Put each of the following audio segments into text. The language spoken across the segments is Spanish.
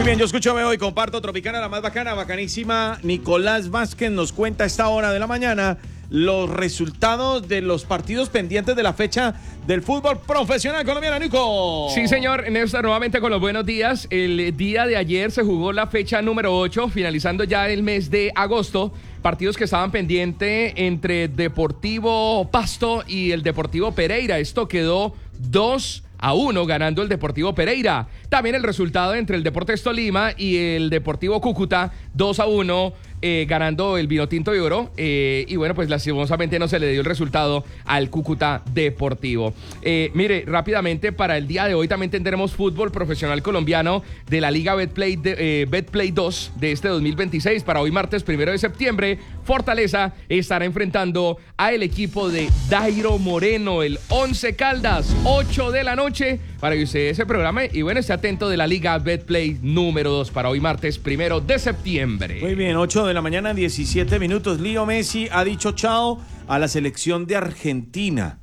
Muy bien, yo escucho, veo y comparto Tropicana, la más bacana, bacanísima. Nicolás Vázquez nos cuenta a esta hora de la mañana los resultados de los partidos pendientes de la fecha del fútbol profesional colombiano. Nico. Sí, señor, Néstor, nuevamente con los buenos días. El día de ayer se jugó la fecha número 8, finalizando ya el mes de agosto. Partidos que estaban pendientes entre Deportivo Pasto y el Deportivo Pereira. Esto quedó 2-1 ganando el Deportivo Pereira. También el resultado entre el Deportes Tolima y el Deportivo Cúcuta, 2-1 ganando el Vinotinto de Oro. Y bueno, pues lastimosamente no se le dio el resultado al Cúcuta Deportivo. Mire, rápidamente, para el día de hoy también tendremos fútbol profesional colombiano de la Liga Betplay 2 de este 2026. Para hoy martes 1 de septiembre, Fortaleza estará enfrentando a el equipo de Dairo Moreno, el 11 Caldas, 8 de la noche, para que usted se programe y bueno, esté atento de la Liga Betplay número 2 para hoy martes 1 de septiembre. Muy bien, 8 de la mañana, 17 minutos. Leo Messi ha dicho chao a la selección de Argentina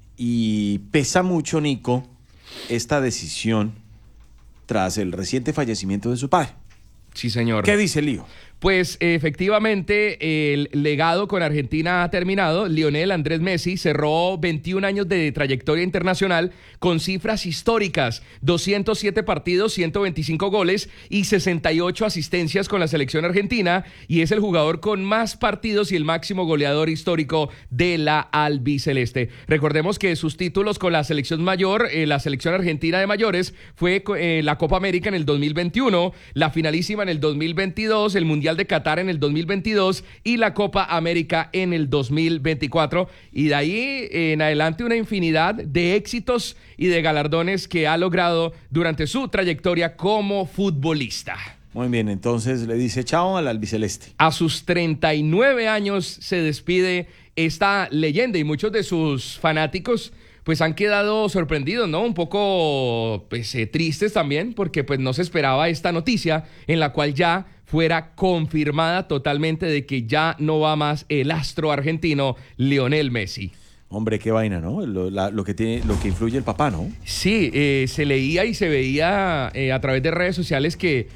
y pesa mucho, Nico, esta decisión tras el reciente fallecimiento de su padre. Sí, señor. ¿Qué dice Leo? Pues efectivamente el legado con Argentina ha terminado. Lionel Andrés Messi cerró 21 años de trayectoria internacional con cifras históricas: 207 partidos, 125 goles y 68 asistencias con la selección argentina, y es el jugador con más partidos y el máximo goleador histórico de la albiceleste. Recordemos que sus títulos con la selección mayor, la selección argentina de mayores, fue la Copa América en el 2021, la finalísima en el 2022, el Mundial de Qatar en el 2022 y la Copa América en el 2024, y de ahí en adelante una infinidad de éxitos y de galardones que ha logrado durante su trayectoria como futbolista. Muy bien, entonces le dice chao al albiceleste. A sus 39 años se despide esta leyenda, y muchos de sus fanáticos pues han quedado sorprendidos, ¿no? Un poco pues tristes también, porque pues no se esperaba esta noticia en la cual ya fuera confirmada totalmente de que ya no va más el astro argentino Lionel Messi. Hombre, qué vaina, ¿no? Lo que influye el papá, ¿no? Sí, se leía y se veía a través de redes sociales que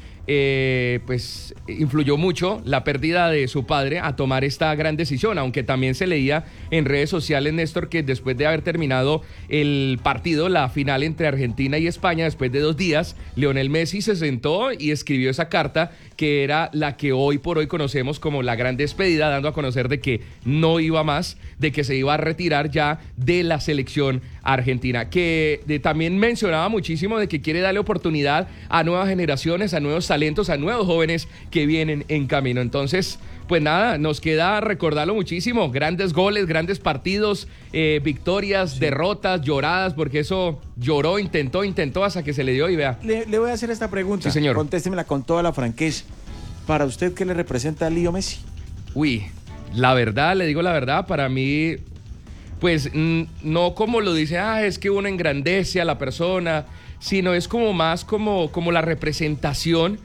pues influyó mucho la pérdida de su padre a tomar esta gran decisión, aunque también se leía en redes sociales, Néstor, que después de haber terminado el partido, la final entre Argentina y España, después de 2 días, Lionel Messi se sentó y escribió esa carta que era la que hoy por hoy conocemos como la gran despedida, dando a conocer de que no iba más, de que se iba a retirar ya de la selección argentina, que también mencionaba muchísimo de que quiere darle oportunidad a nuevas generaciones, a nuevos talentos, a nuevos jóvenes que vienen en camino. Entonces, pues nada, nos queda recordarlo muchísimo: grandes goles, grandes partidos, victorias, sí, derrotas, lloradas, porque eso lloró, intentó hasta que se le dio, y vea. Le voy a hacer esta pregunta. Sí, señor. Contéstemela con toda la franqueza. ¿Para usted qué le representa a Leo Messi? Uy, la verdad, le digo la verdad, para mí, pues no como lo dice, es que uno engrandece a la persona, sino es como más como la representación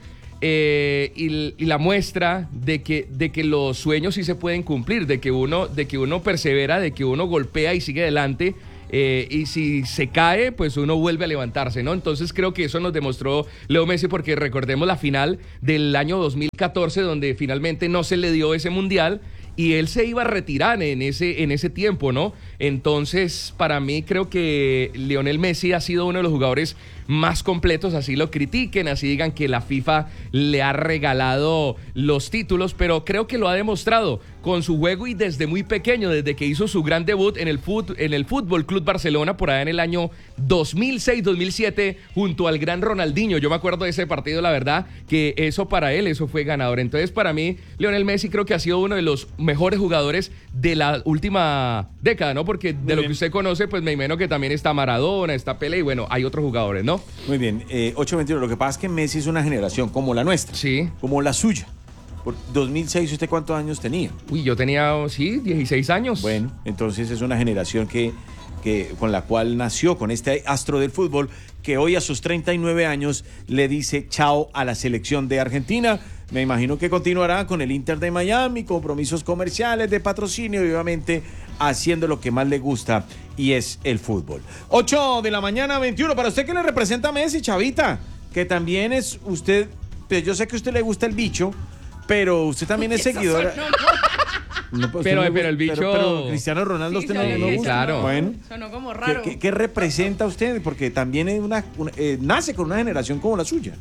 y la muestra de que los sueños sí se pueden cumplir, de que uno persevera, de que uno golpea y sigue adelante. Y si se cae, pues uno vuelve a levantarse, ¿no? Entonces creo que eso nos demostró Leo Messi, porque recordemos la final del año 2014, donde finalmente no se le dio ese mundial y él se iba a retirar en ese tiempo, ¿no? Entonces, para mí, creo que Lionel Messi ha sido uno de los jugadores más completos, así lo critiquen, así digan que la FIFA le ha regalado los títulos, pero creo que lo ha demostrado con su juego, y desde muy pequeño, desde que hizo su gran debut en el Fútbol Club Barcelona, por allá en el año 2006-2007, junto al gran Ronaldinho. Yo me acuerdo de ese partido, la verdad, que eso para él, eso fue ganador. Entonces, para mí, Lionel Messi creo que ha sido uno de los mejores jugadores de la última década, ¿no? Porque de lo que usted conoce, pues me imagino que también está Maradona, está Pelé, y bueno, hay otros jugadores, ¿no? Muy bien, 8:21. Lo que pasa es que Messi es una generación como la nuestra, sí, como la suya. Por 2006, ¿usted cuántos años tenía? Uy, yo tenía, 16 años. Bueno, entonces es una generación que con la cual nació, con este astro del fútbol, que hoy a sus 39 años le dice chao a la selección de Argentina. Me imagino que continuará con el Inter de Miami, compromisos comerciales, de patrocinio, y obviamente haciendo lo que más le gusta, y es el fútbol. 8 de la mañana, 21. ¿Para usted qué le representa a Messi, chavita? Que también es usted pues yo sé que a usted le gusta el bicho, pero usted también es seguidora. No, pues, pero usted el bicho... Pero Cristiano Ronaldo, Sí, usted no gusta. claro. Bueno, Sonó como raro. ¿qué representa usted? Porque también es nace con una generación como la suya.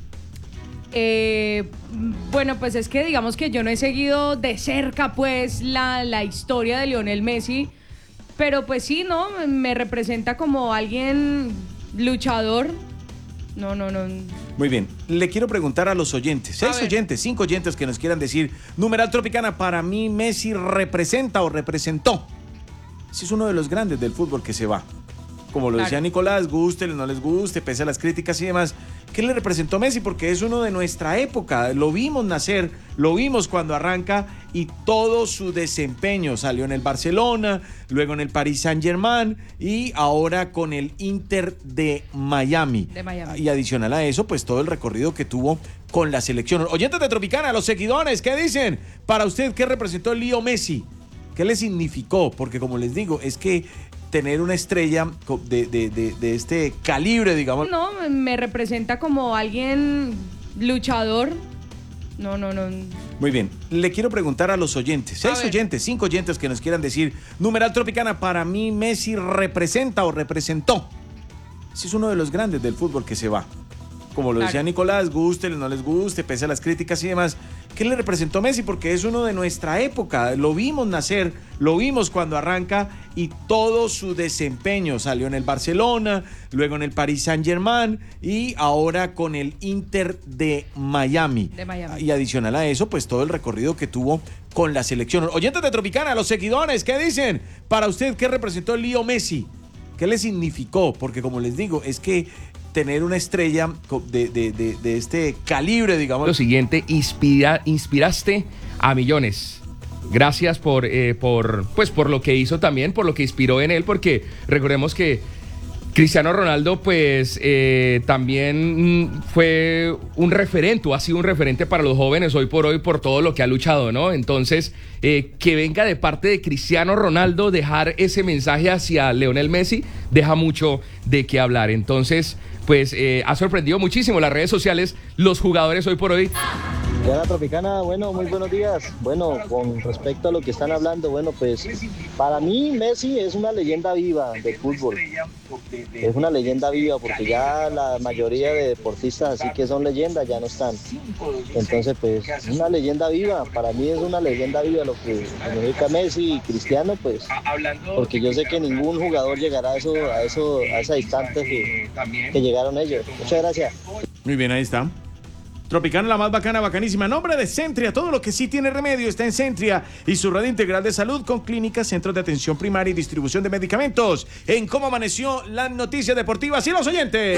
Bueno, pues es que digamos que yo no he seguido de cerca pues la historia de Lionel Messi, pero pues sí, ¿no? Me representa como alguien luchador. No. Muy bien, le quiero preguntar a los oyentes, 5 oyentes que nos quieran decir, numeral Tropicana, para mí Messi representa o representó. Sí, es uno de los grandes del fútbol que se va. Como lo decía Nicolás, guste, no les guste, pese a las críticas y demás. ¿Qué le representó Messi? Porque es uno de nuestra época. Lo vimos nacer, lo vimos cuando arranca y todo su desempeño. Salió en el Barcelona, luego en el Paris Saint-Germain y ahora con el Inter de Miami. Y adicional a eso, pues todo el recorrido que tuvo con la selección. Oyentes de Tropicana, los seguidores, ¿qué dicen? Para usted, ¿qué representó el Lío Messi? ¿Qué le significó? Porque como les digo, es que tener una estrella de este calibre, digamos. No, me representa como alguien luchador. No. Muy bien, le quiero preguntar a los oyentes, 5 oyentes que nos quieran decir, numeral Tropicana, para mí Messi representa o representó. Sí, es uno de los grandes del fútbol que se va. Como lo decía Nicolás, guste, no les guste, pese a las críticas y demás. ¿Qué le representó Messi? Porque es uno de nuestra época. Lo vimos nacer, lo vimos cuando arranca y todo su desempeño. Salió en el Barcelona, luego en el Paris Saint-Germain y ahora con el Inter de Miami. Y adicional a eso, pues todo el recorrido que tuvo con la selección. Oyentes de Tropicana, los seguidores, ¿qué dicen? Para usted, ¿qué representó el Lío Messi? ¿Qué le significó? Porque como les digo, es que tener una estrella de este calibre, digamos. Lo siguiente, inspiraste a millones. Gracias por lo que hizo también, por lo que inspiró en él, porque recordemos que Cristiano Ronaldo pues también fue un referente, o ha sido un referente para los jóvenes hoy por todo lo que ha luchado, ¿no? Entonces, que venga de parte de Cristiano Ronaldo dejar ese mensaje hacia Lionel Messi, deja mucho de qué hablar. Entonces, pues ha sorprendido muchísimo las redes sociales, los jugadores hoy por hoy. Diana Tropicana, bueno, muy buenos días. Bueno, con respecto a lo que están hablando, bueno, pues para mí Messi es una leyenda viva del fútbol. Es una leyenda viva porque ya la mayoría de deportistas así que son leyendas ya no están. Entonces, pues es una leyenda viva. Para mí es una leyenda viva lo que significa Messi y Cristiano, pues porque yo sé que ningún jugador llegará a esa distancia que llegaron ellos. Muchas gracias. Muy bien, ahí está. Tropicana, la más bacana, bacanísima. Nombre de Centria. Todo lo que sí tiene remedio está en Centria y su red integral de salud con clínicas, centros de atención primaria y distribución de medicamentos. En cómo amaneció las noticias deportivas y los oyentes.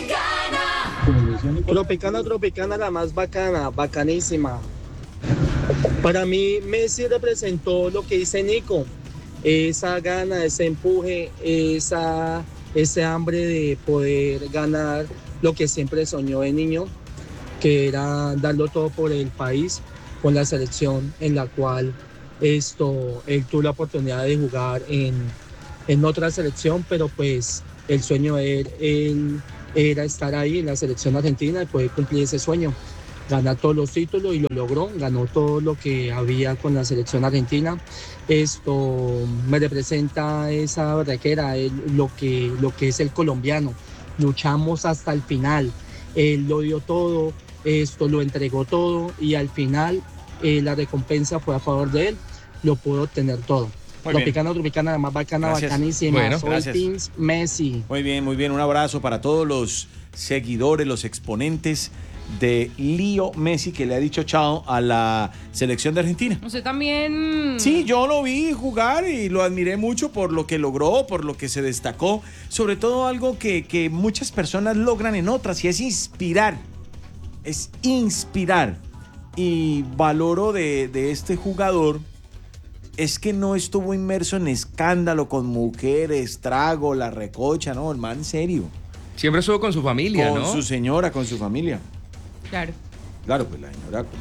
Tropicana, la más bacana, bacanísima. Para mí, Messi representó lo que dice Nico. Esa gana, ese empuje, ese hambre de poder ganar lo que siempre soñó de niño, que era darlo todo por el país, con la selección en la cual él tuvo la oportunidad de jugar en otra selección, pero pues el sueño de él era estar ahí en la selección argentina y poder cumplir ese sueño, ganar todos los títulos y lo logró, ganó todo lo que había con la selección argentina. Me representa esa berraquera, lo que es el colombiano, luchamos hasta el final, él lo dio todo, lo entregó todo y al final la recompensa fue a favor de él, lo pudo obtener todo. Tropicana, la más bacana, gracias. Bacanísima. Bueno, soy Team Messi. Muy bien, un abrazo para todos los seguidores, los exponentes de Lío Messi, que le ha dicho chao a la selección de Argentina. ¿Usted también? Sí, yo lo vi jugar y lo admiré mucho por lo que logró, por lo que se destacó, sobre todo algo que muchas personas logran en otras, y es inspirar. Es inspirar. Y valoro de este jugador es que no estuvo inmerso en escándalo con mujeres, trago, la recocha, no, el man serio. Siempre estuvo con su familia, con ¿no? Con su señora, con su familia. Claro. Claro, pues la señora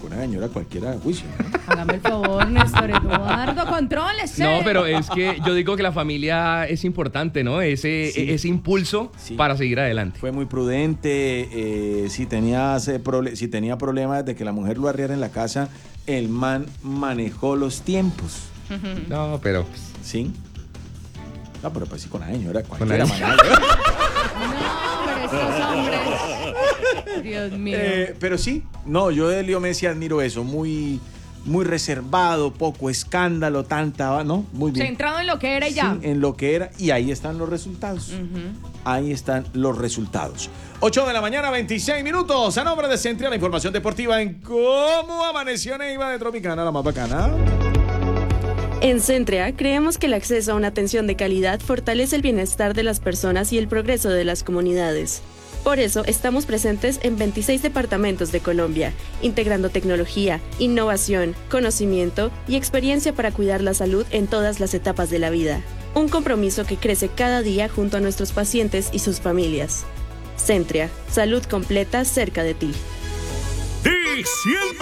Con una señora cualquiera, juicio, ¿no? Hágame el favor, Néstor Eduardo, contrólese. No, pero es que yo digo que la familia es importante, ¿no? Ese impulso Sí. para seguir adelante. Fue muy prudente. Si tenía problemas de que la mujer lo arriara en la casa, el man manejó los tiempos. No, pero ¿Sí? No, pero pues sí, con la señora Con cualquiera la- maneja. No, pero estos hombres. Dios mío. Pero sí, no, yo de Leo Messi admiro eso, muy, muy reservado, poco escándalo, tanta, ¿no? Muy bien. Centrado en lo que era y ya. Sí, en lo que era, y ahí están los resultados. Ahí están los resultados. 8 de la mañana, 26 minutos. A nombre de Centria, la información deportiva en cómo amaneció Neiva de Tropicana, la más bacana. En Centrea creemos que el acceso a una atención de calidad fortalece el bienestar de las personas y el progreso de las comunidades. Por eso estamos presentes en 26 departamentos de Colombia, integrando tecnología, innovación, conocimiento y experiencia para cuidar la salud en todas las etapas de la vida. Un compromiso que crece cada día junto a nuestros pacientes y sus familias. Centrea, salud completa cerca de ti. Y siempre